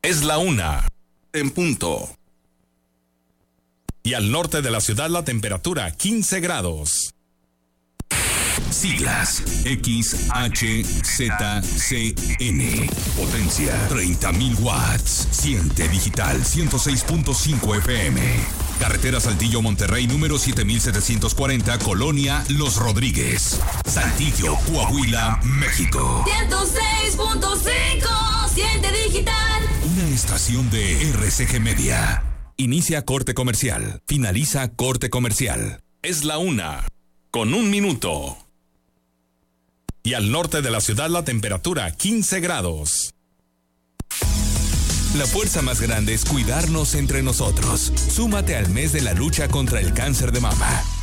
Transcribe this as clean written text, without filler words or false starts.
Es la 1:00 en punto. Y al norte de la ciudad la temperatura 15 grados. Siglas XHZCN. Potencia 30.000 watts. Siente digital 106.5 FM. Carretera Saltillo Monterrey número 7740, Colonia Los Rodríguez, Saltillo, Coahuila, México. 106.5. Siente digital. Una estación de RCG Media. Inicia corte comercial. Finaliza corte comercial. Es la 1:00 con 1 minuto. Y al norte de la ciudad la temperatura 15 grados. La fuerza más grande es cuidarnos entre nosotros. Súmate al mes de la lucha contra el cáncer de mama.